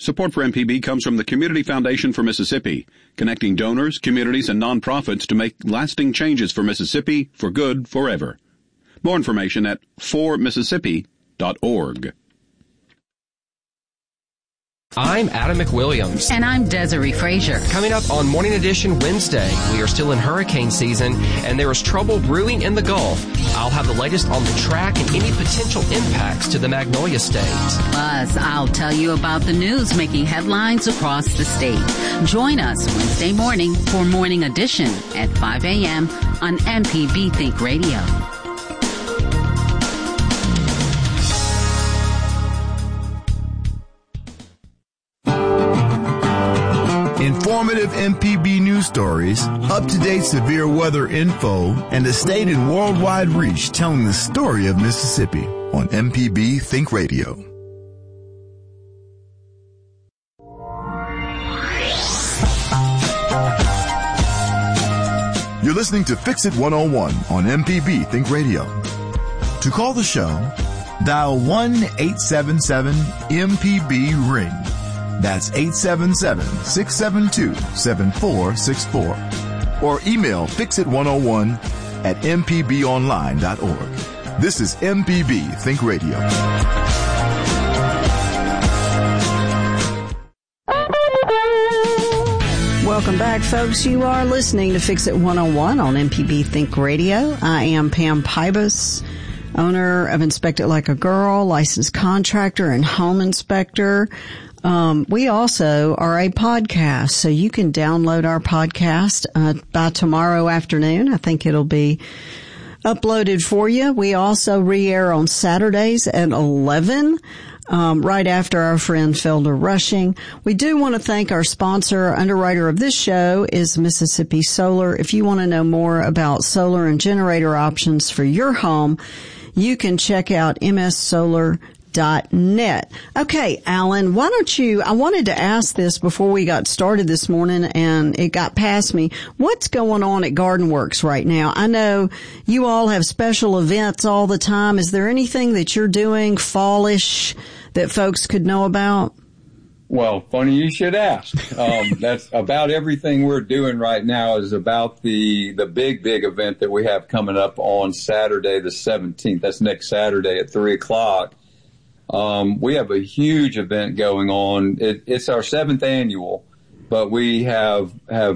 Support for MPB comes from the Community Foundation for Mississippi, connecting donors, communities, and nonprofits to make lasting changes for Mississippi for good forever. More information at formississippi.org. I'm Adam McWilliams. And I'm Desiree Frazier. Coming up on Morning Edition Wednesday, we are still in hurricane season, and there is trouble brewing in the Gulf. I'll have the latest on the track and any potential impacts to the Magnolia State. Plus, I'll tell you about the news making headlines across the state. Join us Wednesday morning for Morning Edition at 5 a.m. on MPB Think Radio. Informative MPB news stories, up-to-date severe weather info, and a state and worldwide reach telling the story of Mississippi on MPB Think Radio. You're listening to Fix It 101 on MPB Think Radio. To call the show, dial 1-877-MPB-RING. That's 877-672-7464. Or email fixit101@mpbonline.org. This is MPB Think Radio. Welcome back, folks. You are listening to Fix It 101 on MPB Think Radio. I am Pam Pybus, owner of Inspect It Like a Girl, licensed contractor and home inspector. We also are a podcast, so you can download our podcast by tomorrow afternoon. I think it'll be uploaded for you. We also re-air on Saturdays at 11, right after our friend Felder Rushing. We do want to thank our sponsor. Underwriter of this show is Mississippi Solar. If you want to know more about solar and generator options for your home, you can check out mssolar.net. Okay, Alan, why don't you, I wanted to ask this before we got started this morning and it got past me. What's going on at Garden Works right now? I know you all have special events all the time. Is there anything that you're doing fallish that folks could know about? Well, funny you should ask. That's about everything we're doing right now is about the big event that we have coming up on Saturday the 17th. That's next Saturday at 3:00. We have a huge event going on. It's our 7th annual, but we have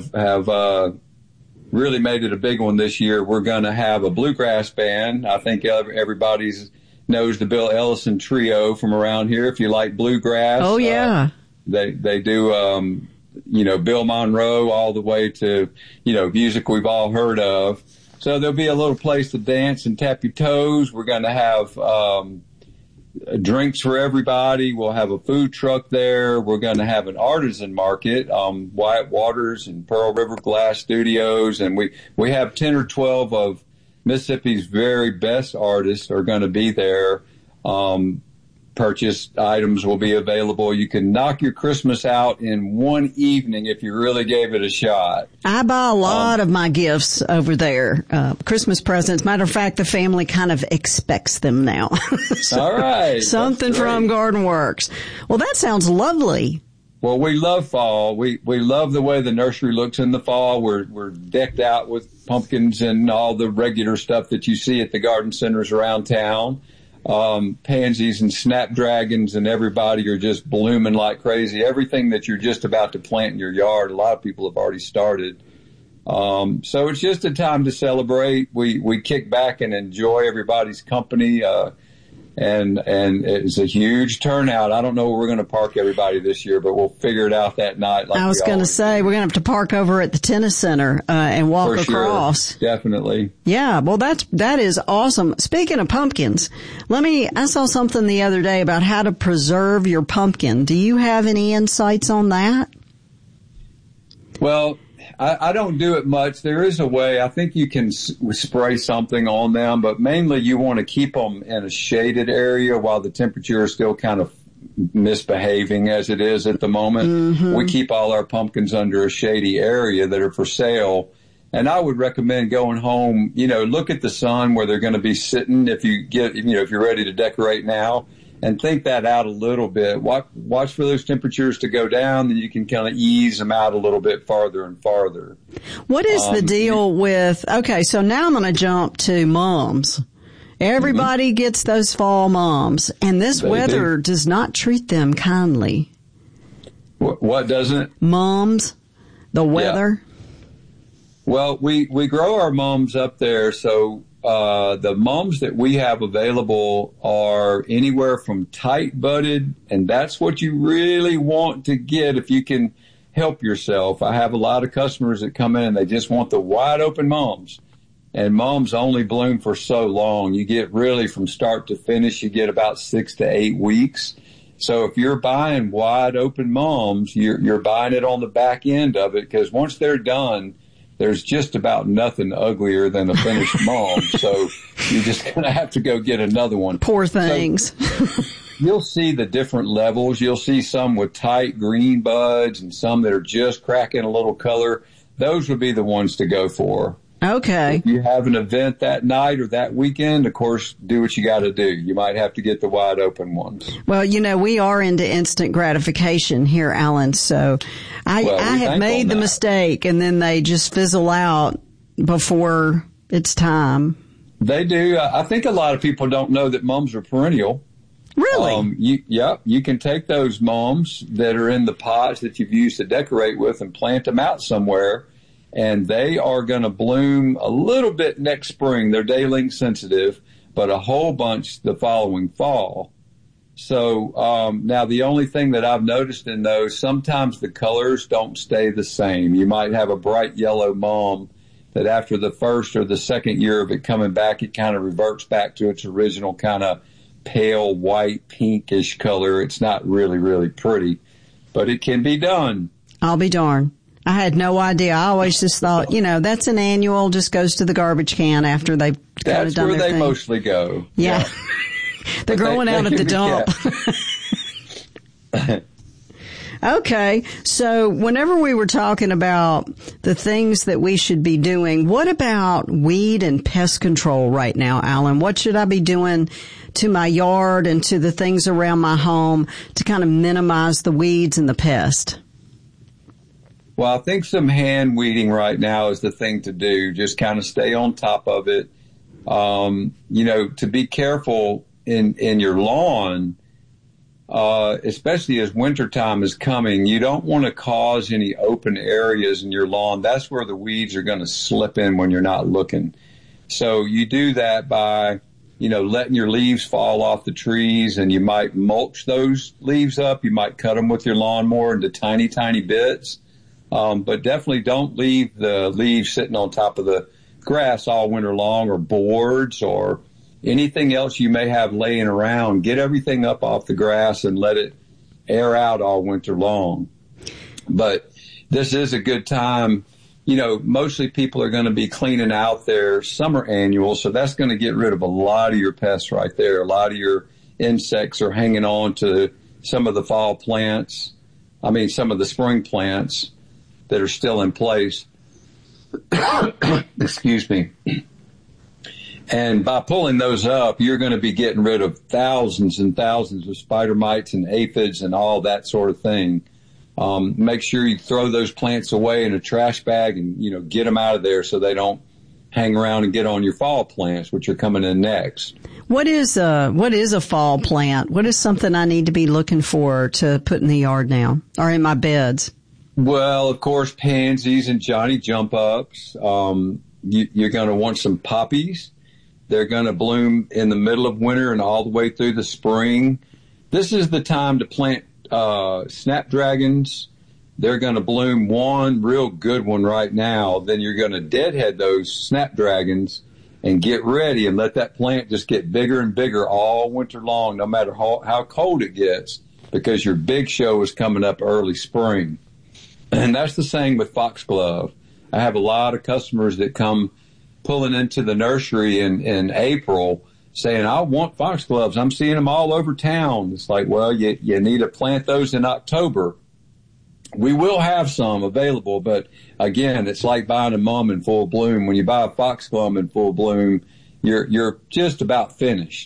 really made it a big one this year. We're going to have a bluegrass band. I think everybody knows the Bill Ellison Trio from around here. If you like bluegrass. Oh, yeah. They do, Bill Monroe all the way to, music we've all heard of. So there'll be a little place to dance and tap your toes. We're going to have, drinks for everybody. We'll have a food truck there. We're going to have an artisan market, Wyatt Waters and Pearl River Glass Studios. And we have 10 or 12 of Mississippi's very best artists are going to be there. Purchased items will be available. You can knock your Christmas out in one evening if you really gave it a shot. I buy a lot of my gifts over there, Christmas presents. Matter of fact, the family kind of expects them now. So, all right. Something from Garden Works. Well, that sounds lovely. Well, we love fall. We love the way the nursery looks in the fall. We're decked out with pumpkins and all the regular stuff that you see at the garden centers around town. Pansies and snapdragons and everybody are just blooming like crazy. Everything that you're just about to plant in your yard, a lot of people have already started. So it's just a time to celebrate. We kick back and enjoy everybody's company. And it's a huge turnout. I don't know where we're going to park everybody this year, but we'll figure it out that night. I was going to say, we're going to have to park over at the tennis center, and walk across. Sure. Definitely. Yeah. Well, that is awesome. Speaking of pumpkins, I saw something the other day about how to preserve your pumpkin. Do you have any insights on that? Well, I don't do it much. There is a way. I think you can spray something on them, but mainly you want to keep them in a shaded area while the temperature is still kind of misbehaving as it is at the moment. Mm-hmm. We keep all our pumpkins under a shady area that are for sale. And I would recommend going home, look at the sun where they're going to be sitting if you're ready to decorate now. and think that out a little bit. Watch for those temperatures to go down, then you can kind of ease them out a little bit farther and farther. What is the deal with, okay, so now I'm going to jump to mums. Everybody gets those fall mums, and this weather does not treat them kindly. What doesn't? Mums, the weather. Yeah. Well, we grow our mums up there, so the mums that we have available are anywhere from tight budded, and that's what you really want to get if you can help yourself. I have a lot of customers that come in and they just want the wide open mums, and mums only bloom for so long. You get really from start to finish, you get about 6 to 8 weeks. So if you're buying wide open mums, you're buying it on the back end of it, because once they're done, there's just about nothing uglier than a finished mum. So you're just going to have to go get another one. Poor things. So you'll see the different levels. You'll see some with tight green buds and some that are just cracking a little color. Those would be the ones to go for. Okay. If you have an event that night or that weekend, of course, do what you got to do. You might have to get the wide open ones. Well, we are into instant gratification here, Alan. So I have made the mistake, and then they just fizzle out before it's time. They do. I think a lot of people don't know that mums are perennial. Really? You can take those mums that are in the pots that you've used to decorate with and plant them out somewhere. And they are going to bloom a little bit next spring. They're day-length sensitive, but a whole bunch the following fall. So now the only thing that I've noticed in those, sometimes the colors don't stay the same. You might have a bright yellow mum that after the first or the second year of it coming back, it kind of reverts back to its original kind of pale white pinkish color. It's not really, really pretty, but it can be done. I'll be darned. I had no idea. I always just thought, that's an annual, just goes to the garbage can after they've kind of done their thing. That's where they mostly go. Yeah. They're growing out at the dump. Okay. So whenever we were talking about the things that we should be doing, what about weed and pest control right now, Alan? What should I be doing to my yard and to the things around my home to kind of minimize the weeds and the pest? Well, I think some hand weeding right now is the thing to do. Just kind of stay on top of it. To be careful in your lawn, especially as wintertime is coming, you don't want to cause any open areas in your lawn. That's where the weeds are going to slip in when you're not looking. So you do that by, letting your leaves fall off the trees, and you might mulch those leaves up. You might cut them with your lawnmower into tiny, tiny bits. But definitely don't leave the leaves sitting on top of the grass all winter long, or boards or anything else you may have laying around. Get everything up off the grass and let it air out all winter long. But this is a good time. Mostly people are going to be cleaning out their summer annuals, so that's going to get rid of a lot of your pests right there. A lot of your insects are hanging on to some of the fall plants. Some of the spring plants that are still in place. Excuse me. And by pulling those up, you're going to be getting rid of thousands and thousands of spider mites and aphids and all that sort of thing. Make sure you throw those plants away in a trash bag and, get them out of there so they don't hang around and get on your fall plants, which are coming in next. What is a fall plant? What is something I need to be looking for to put in the yard now or in my beds? Well, of course, pansies and Johnny jump ups. You're going to want some poppies. They're going to bloom in the middle of winter and all the way through the spring. This is the time to plant snapdragons. They're going to bloom one real good one right now. Then you're going to deadhead those snapdragons and get ready and let that plant just get bigger and bigger all winter long, no matter how cold it gets, because your big show is coming up early spring. And that's the same with foxglove. I have a lot of customers that come pulling into the nursery in April saying, I want foxgloves. I'm seeing them all over town. It's like, well, you need to plant those in October. We will have some available, but again, it's like buying a mum in full bloom. When you buy a foxglove in full bloom, you're just about finished.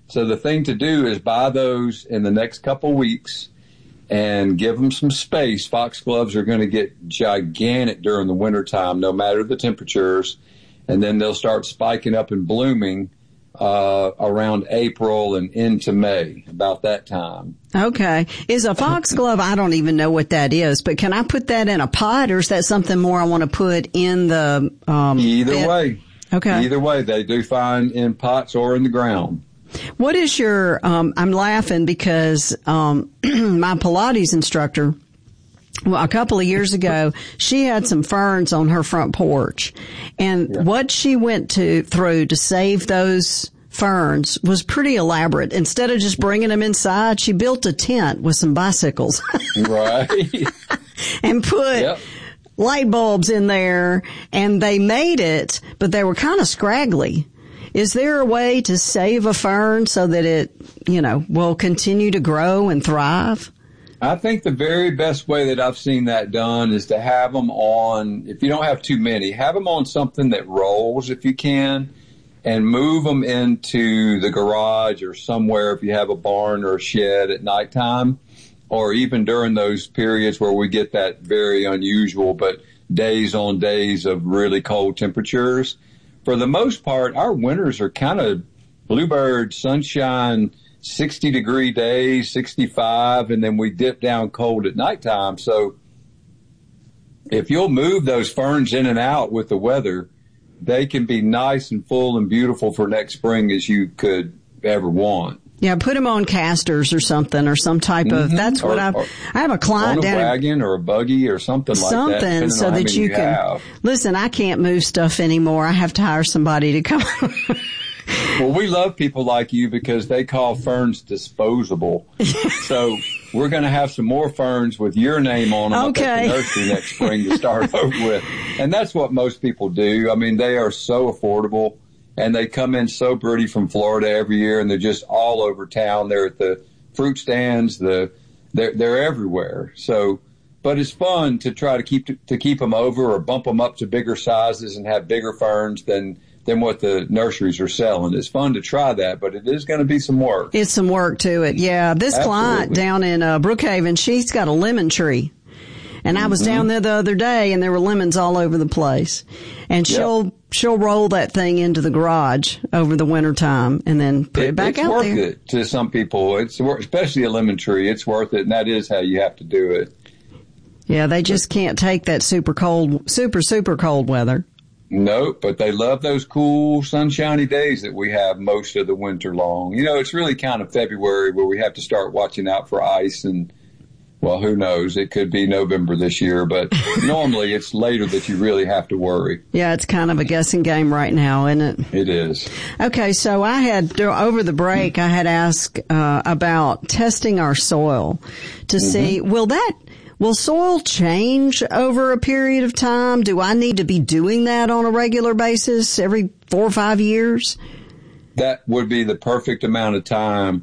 So the thing to do is buy those in the next couple weeks and give them some space. Foxgloves are going to get gigantic during the wintertime, no matter the temperatures. And then they'll start spiking up and blooming around April and into May, about that time. Okay. Is a foxglove, I don't even know what that is, but can I put that in a pot, or is that something more I want to put in the Either way. Okay. Either way, they do fine in pots or in the ground. What is your, I'm laughing because my Pilates instructor, well, a couple of years ago, she had some ferns on her front porch. And what she went through to save those ferns was pretty elaborate. Instead of just bringing them inside, she built a tent with some bicycles. Right. And put light bulbs in there, and they made it, but they were kind of scraggly. Is there a way to save a fern so that it, will continue to grow and thrive? I think the very best way that I've seen that done is to have them on, if you don't have too many, have them on something that rolls if you can, and move them into the garage or somewhere if you have a barn or a shed at nighttime, or even during those periods where we get that very unusual but days on days of really cold temperatures. For the most part, our winters are kind of bluebird, sunshine, 60-degree days, 65, and then we dip down cold at nighttime. So if you'll move those ferns in and out with the weather, they can be nice and full and beautiful for next spring as you could ever want. Yeah, put them on casters or something, or some type of, that's what I have a client down on a wagon or a buggy or something like that. Something so that you can, listen, I can't move stuff anymore. I have to hire somebody to come. Well, we love people like you because they call ferns disposable. So we're going to have some more ferns with your name on them up at the nursery next spring to start over with. And that's what most people do. I mean, they are so affordable, and they come in so pretty from Florida every year, and they're just all over town. They're at the fruit stands. They're everywhere. So, but it's fun to try to keep them over or bump them up to bigger sizes and have bigger ferns than what the nurseries are selling. It's fun to try that, but it is going to be some work. It's some work to it. Yeah. This client down in Brookhaven, she's got a lemon tree. And I was down there the other day, and there were lemons all over the place. And she'll roll that thing into the garage over the winter time and then put it back out there. It's worth it to some people. Especially a lemon tree. It's worth it, and that is how you have to do it. Yeah, they just can't take that super cold weather. No, but they love those cool, sunshiny days that we have most of the winter long. It's really kind of February where we have to start watching out for ice, and, well, who knows? It could be November this year, but normally it's later that you really have to worry. Yeah, it's kind of a guessing game right now, isn't it? It is. Okay, so I had, over the break, I had asked about testing our soil to see, will soil change over a period of time? Do I need to be doing that on a regular basis every 4 or 5 years? That would be the perfect amount of time.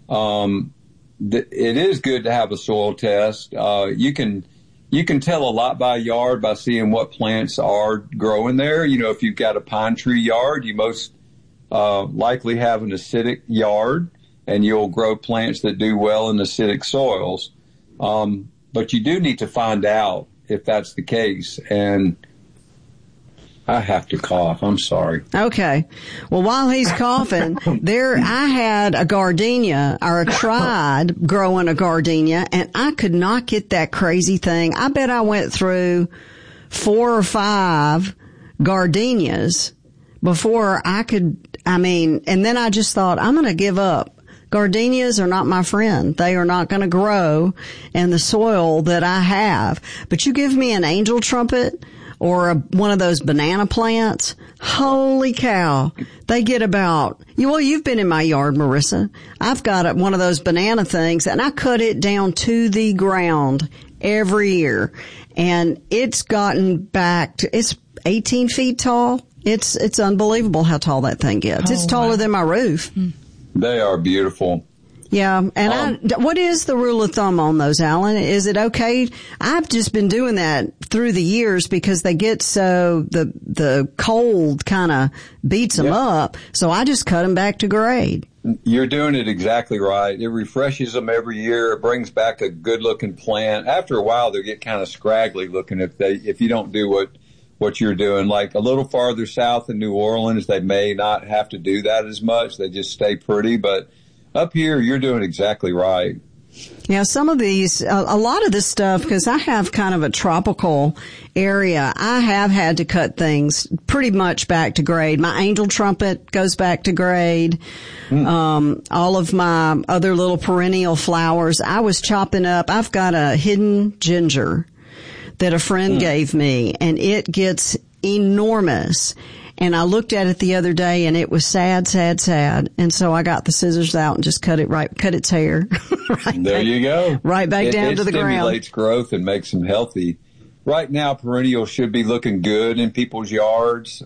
It is good to have a soil test. You can tell a lot by yard by seeing what plants are growing there. If you've got a pine tree yard, you most likely have an acidic yard, and you'll grow plants that do well in acidic soils. But you do need to find out if that's the case. And I have to cough. I'm sorry. Okay. Well, while he's coughing, I had a gardenia, or tried growing a gardenia, and I could not get that crazy thing. I bet I went through 4 or 5 gardenias before I could, and then I just thought, I'm going to give up. Gardenias are not my friend. They are not going to grow in the soil that I have. But you give me an angel trumpet or one of those banana plants, holy cow. They get about, you've been in my yard, Marissa. I've got one of those banana things, and I cut it down to the ground every year. And it's gotten back to, it's 18 feet tall. It's unbelievable how tall that thing gets. It's taller than my roof. They are beautiful. Yeah. And what is the rule of thumb on those, Alan? Is it okay? I've just been doing that through the years because they get so, the cold kind of beats them up. So I just cut them back to grade. You're doing it exactly right. It refreshes them every year. It brings back a good looking plant. After a while, they get kind of scraggly looking if you don't do what you're doing. Like a little farther south in New Orleans, they may not have to do that as much. They just stay pretty. But up here, you're doing exactly right. Yeah, some of these, a lot of this stuff, because I have kind of a tropical area, I have had to cut things pretty much back to grade. My angel trumpet goes back to grade. All of my other little perennial flowers, I was chopping up. I've got a hidden ginger that a friend gave me, and it gets enormous. And I looked at it the other day, and it was sad. And so I got the scissors out and just cut its hair. There you go. Right back down to the ground. It stimulates growth and makes them healthy. Right now, perennials should be looking good in people's yards.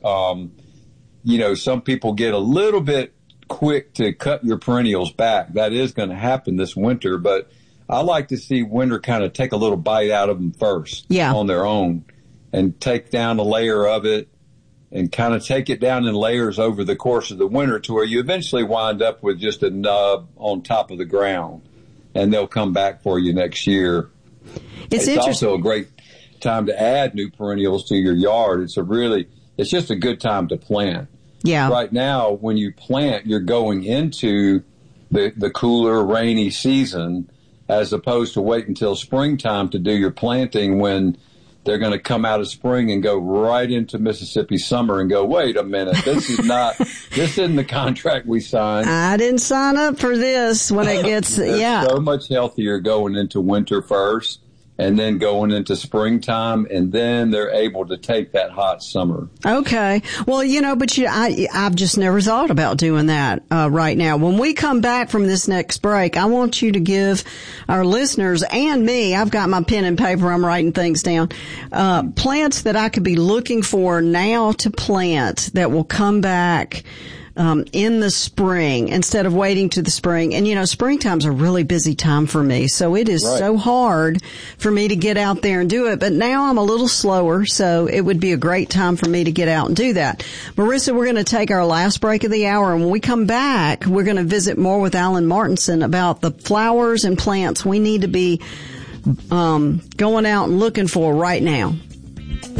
Some people get a little bit quick to cut your perennials back. That is going to happen this winter, but I like to see winter kind of take a little bite out of them first on their own and take down a layer of it. And kind of take it down in layers over the course of the winter to where you eventually wind up with just a nub on top of the ground. And they'll come back for you next year. It's also a great time to add new perennials to your yard. It's just a good time to plant. Yeah. Right now, when you plant, you're going into the cooler, rainy season as opposed to wait until springtime to do your planting when they're going to come out of spring and go right into Mississippi summer and go, wait a minute, this isn't the contract we signed. I didn't sign up for this when it gets, so much healthier going into winter first and then going into springtime, and then they're able to take that hot summer. Okay. Well, I've just never thought about doing that right now. When we come back from this next break, I want you to give our listeners and me, I've got my pen and paper, I'm writing things down, plants that I could be looking for now to plant that will come back in the spring instead of waiting to the spring. And, springtime's a really busy time for me. So it is so hard for me to get out there and do it. But now I'm a little slower. So it would be a great time for me to get out and do that. Marissa, we're going to take our last break of the hour. And when we come back, we're going to visit more with Alan Martinson about the flowers and plants we need to be going out and looking for right now.